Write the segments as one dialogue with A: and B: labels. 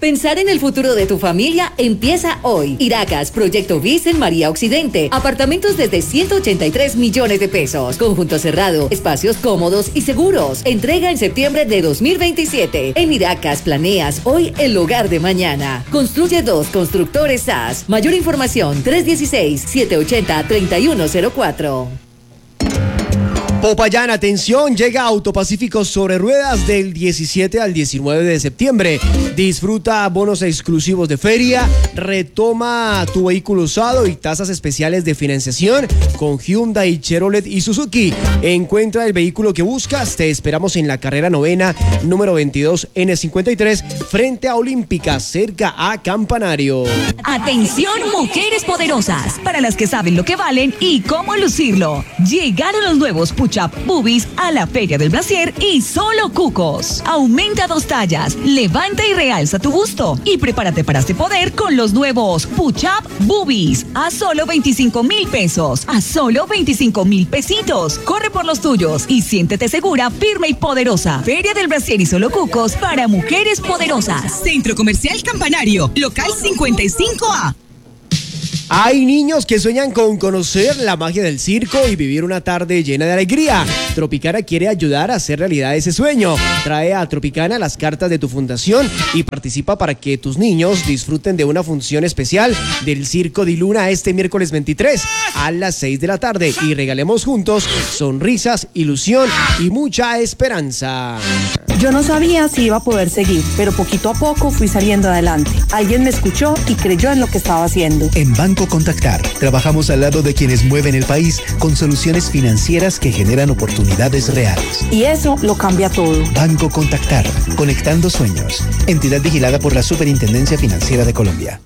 A: Pensar en el futuro de tu familia empieza hoy. Iracas, Proyecto BIS en María Occidente. Apartamentos desde 183 millones de pesos. Conjunto cerrado, espacios cómodos y seguros. Entrega en septiembre de 2027. En Iracas planeas hoy el hogar de mañana. Construye 2 Constructores SAS. Mayor información 316-780-3104.
B: Popayán, atención, llega Autopacífico sobre ruedas del 17 al 19 de septiembre. Disfruta bonos exclusivos de feria, retoma tu vehículo usado y tasas especiales de financiación con Hyundai, Chevrolet y Suzuki. Encuentra el vehículo que buscas, te esperamos en la carrera 9ª, número 22 N53, frente a Olímpica, cerca a Campanario.
C: Atención, mujeres poderosas, para las que saben lo que valen y cómo lucirlo. Llegaron los nuevos Push-Up Boobies a la Feria del Brasier y solo cucos. Aumenta 2 tallas, levanta y realza tu busto y prepárate para este poder con los nuevos Push-Up Boobies a solo 25,000 pesos, a solo 25,000 pesitos. Corre por los tuyos y siéntete segura, firme y poderosa. Feria del Brasier y solo cucos para mujeres poderosas.
D: Centro Comercial Campanario, local 55A.
B: Hay niños que sueñan con conocer la magia del circo y vivir una tarde llena de alegría. Tropicana quiere ayudar a hacer realidad ese sueño. Trae a Tropicana las cartas de tu fundación y participa para que tus niños disfruten de una función especial del Circo de Luna este miércoles 23 a las 6 de la tarde y regalemos juntos sonrisas, ilusión y mucha esperanza.
E: Yo no sabía si iba a poder seguir, pero poquito a poco fui saliendo adelante. Alguien me escuchó y creyó en lo que estaba haciendo.
F: En Banco Contactar, trabajamos al lado de quienes mueven el país con soluciones financieras que generan oportunidades reales.
E: Y eso lo cambia todo.
F: Banco Contactar, conectando sueños. Entidad vigilada por la Superintendencia Financiera de Colombia.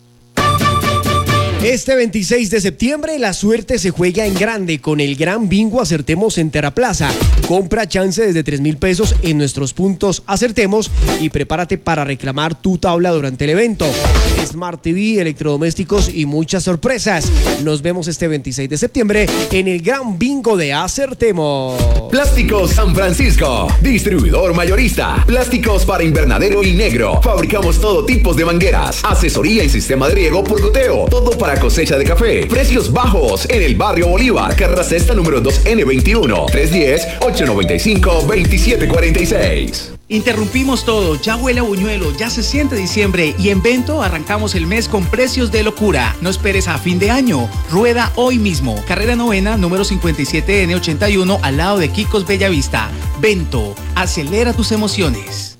B: Este 26 de septiembre la suerte se juega en grande con el Gran Bingo Acertemos en Terraplaza. Compra chance desde 3,000 pesos en nuestros puntos Acertemos y prepárate para reclamar tu tabla durante el evento. Smart TV, electrodomésticos y muchas sorpresas. Nos vemos este 26 de septiembre en el Gran Bingo de Acertemos.
G: Plásticos San Francisco, distribuidor mayorista. Plásticos para invernadero y negro. Fabricamos todo tipo de mangueras, asesoría y sistema de riego por goteo. Todo para cosecha de café. Precios bajos en el barrio Bolívar, carrera sexta número 2N21, 310-895-2746.
H: Interrumpimos todo, ya huele a buñuelo, ya se siente diciembre y en Bento arrancamos el mes con precios de locura. No esperes a fin de año, rueda hoy mismo. Carrera 9ª, número 57N81, al lado de Kikos Bellavista. Bento, acelera tus emociones.